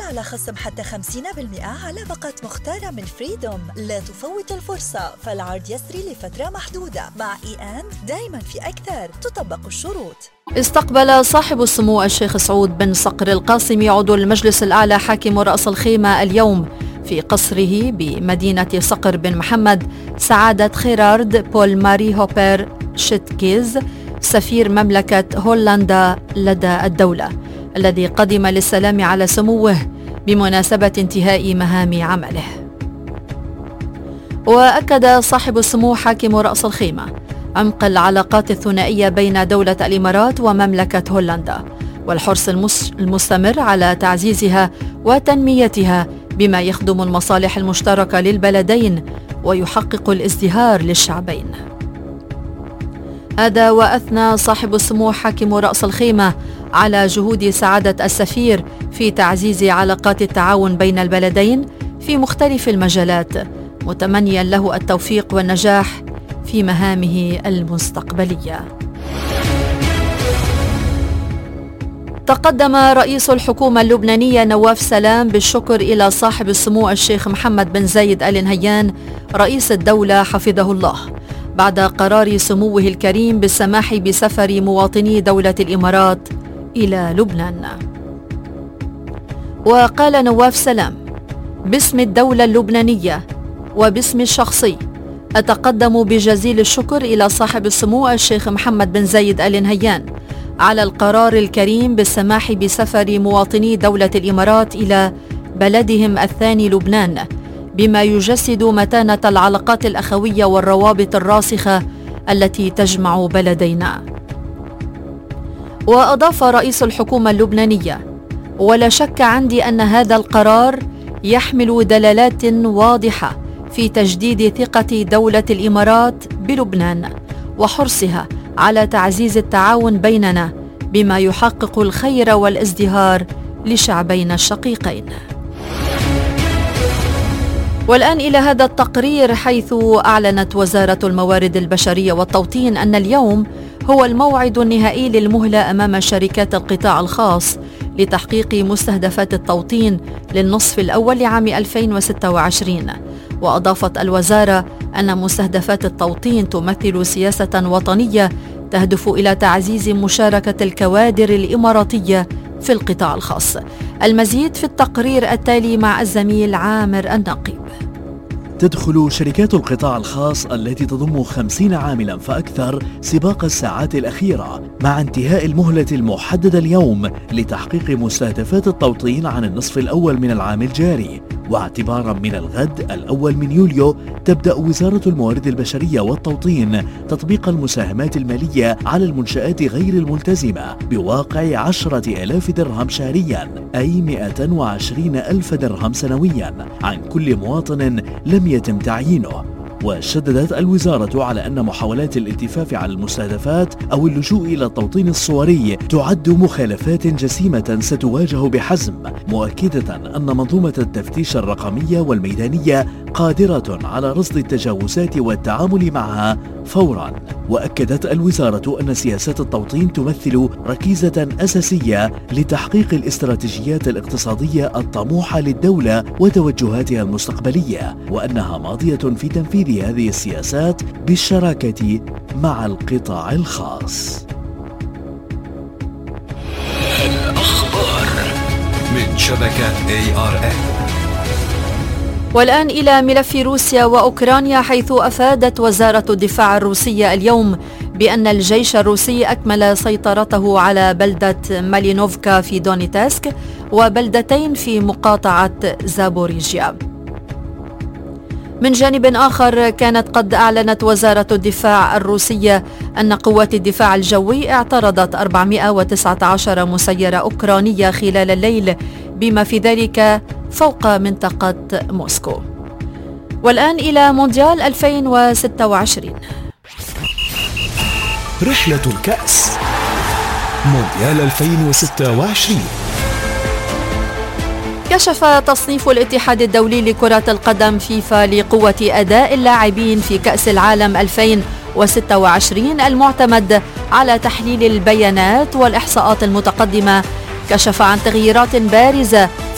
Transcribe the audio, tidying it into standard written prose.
على خصم حتى 50% على باقة مختارة من فريدوم. لا تفوت الفرصة، فالعرض يسري لفترة محدودة. مع دايما في أكثر، تطبق الشروط. استقبل صاحب السمو الشيخ سعود بن صقر القاسمي عضو المجلس الأعلى حاكم رأس الخيمة اليوم في قصره بمدينة صقر بن محمد سعادة خيرارد بول ماري هوبر شيتكيز سفير مملكة هولندا لدى الدولة، الذي قدم للسلام على سموه بمناسبة انتهاء مهام عمله. وأكد صاحب السمو حاكم رأس الخيمة عمق العلاقات الثنائية بين دولة الإمارات ومملكة هولندا، والحرص المستمر على تعزيزها وتنميتها بما يخدم المصالح المشتركة للبلدين ويحقق الازدهار للشعبين. هذا وأثنى صاحب السمو حاكم رأس الخيمة على جهود سعادة السفير في تعزيز علاقات التعاون بين البلدين في مختلف المجالات، متمنيا له التوفيق والنجاح في مهامه المستقبلية. تقدم رئيس الحكومة اللبنانية نواف سلام بالشكر إلى صاحب السمو الشيخ محمد بن زايد آل نهيان رئيس الدولة حفظه الله بعد قرار سموه الكريم بالسماح بسفر مواطني دولة الإمارات إلى لبنان. وقال نواف سلام: باسم الدولة اللبنانية وباسمي الشخصي أتقدم بجزيل الشكر إلى صاحب السمو الشيخ محمد بن زايد آل نهيان على القرار الكريم بالسماح بسفر مواطني دولة الإمارات إلى بلدهم الثاني لبنان، بما يجسد متانة العلاقات الأخوية والروابط الراسخة التي تجمع بلدينا. وأضاف رئيس الحكومة اللبنانية: ولا شك عندي أن هذا القرار يحمل دلالات واضحة في تجديد ثقة دولة الإمارات بلبنان وحرصها على تعزيز التعاون بيننا بما يحقق الخير والازدهار لشعبين الشقيقين. والآن إلى هذا التقرير، حيث أعلنت وزارة الموارد البشرية والتوطين أن اليوم هو الموعد النهائي للمهلة أمام شركات القطاع الخاص لتحقيق مستهدفات التوطين للنصف الأول لعام 2026. وأضافت الوزارة أن مستهدفات التوطين تمثل سياسة وطنية تهدف إلى تعزيز مشاركة الكوادر الإماراتية في القطاع الخاص. المزيد في التقرير التالي مع الزميل عامر النقيب. تدخل شركات القطاع الخاص التي تضم 50 عاملا فأكثر سباق الساعات الأخيرة مع انتهاء المهلة المحددة اليوم لتحقيق مستهدفات التوطين عن النصف الأول من العام الجاري. واعتبارا من الغد الأول من يوليو تبدأ وزارة الموارد البشرية والتوطين تطبيق المساهمات المالية على المنشآت غير الملتزمة بواقع 10,000 درهم شهريا، أي 120,000 درهم سنويا عن كل مواطن لم يتم تعيينه. وشددت الوزارة على أن محاولات الالتفاف على المستهدفات أو اللجوء إلى التوطين الصوري تعد مخالفات جسيمة ستواجه بحزم، مؤكدة أن منظومة التفتيش الرقمية والميدانية قادرة على رصد التجاوزات والتعامل معها فورا. وأكدت الوزارة أن سياسات التوطين تمثل ركيزة أساسية لتحقيق الاستراتيجيات الاقتصادية الطموحة للدولة وتوجهاتها المستقبلية، وأنها ماضية في تنفيذ هذه السياسات بالشراكة مع القطاع الخاص. الأخبار من شبكة ARN. والآن إلى ملف روسيا وأوكرانيا، حيث أفادت وزارة الدفاع الروسية اليوم بأن الجيش الروسي أكمل سيطرته على بلدة مالينوفكا في دونيتسك وبلدتين في مقاطعة زابوريجيا. من جانب آخر، كانت قد أعلنت وزارة الدفاع الروسية أن قوات الدفاع الجوي اعترضت 419 مسيرة أوكرانية خلال الليل، بما في ذلك فوق منطقة موسكو. والآن إلى مونديال 2026. رحلة الكأس مونديال 2026. كشف تصنيف الاتحاد الدولي لكرة القدم فيفا لقوة أداء اللاعبين في كأس العالم 2026 المعتمد على تحليل البيانات والإحصاءات المتقدمة، كشف عن تغييرات بارزة